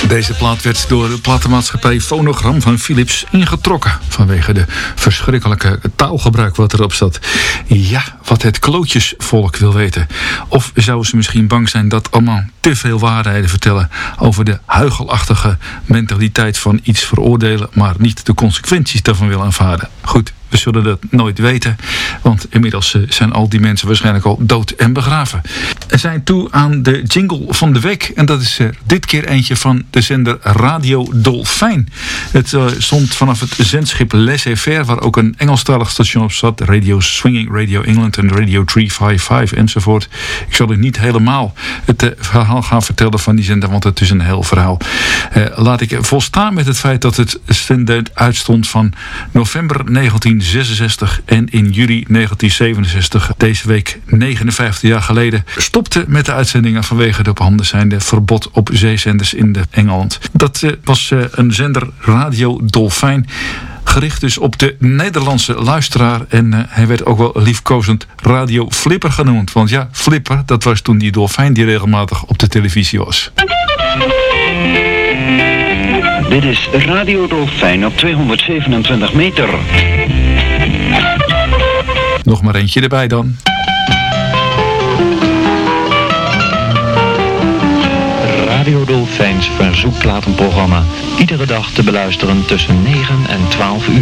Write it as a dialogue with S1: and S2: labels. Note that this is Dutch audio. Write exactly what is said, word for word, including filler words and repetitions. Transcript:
S1: Deze plaat werd door de platenmaatschappij Phonogram van Philips ingetrokken vanwege de verschrikkelijke taalgebruik wat erop zat. Ja, wat het klootjesvolk wil weten. Of zouden ze misschien bang zijn dat allemaal te veel waarheden vertellen over de huichelachtige mentaliteit van iets veroordelen, maar niet de consequenties daarvan willen aanvaarden. Goed, we zullen dat nooit weten, want inmiddels zijn al die mensen waarschijnlijk al dood en begraven. We zijn toe aan de jingle van de week en dat is uh, dit keer eentje van de zender Radio Dolfijn. Het uh, stond vanaf het zendschip Laissez-faire, waar ook een Engelstalig station op zat, Radio Swinging, Radio England en Radio driehonderdvijfenvijftig enzovoort. Ik zal u niet helemaal het uh, verhaal gaan vertellen van die zender, want het is een heel verhaal. Uh, laat ik volstaan met het feit dat het zender uitstond van november negentien zesenzestig en in juli negentien zevenenzestig, deze week negenenvijftig jaar geleden, stopte met de uitzendingen vanwege de op handen zijnde verbod op zeezenders in de Engeland. Dat uh, was uh, een zender Radio Dolfijn, gericht dus op de Nederlandse luisteraar. En uh, hij werd ook wel liefkozend Radio Flipper genoemd. Want ja, Flipper, dat was toen die dolfijn die regelmatig op de televisie was.
S2: Dit is Radio Dolfijn op tweehonderdzevenentwintig meter.
S1: Nog maar eentje erbij dan.
S3: Radio Dolfijns verzoekplatenprogramma. Iedere dag te beluisteren tussen negen en twaalf uur.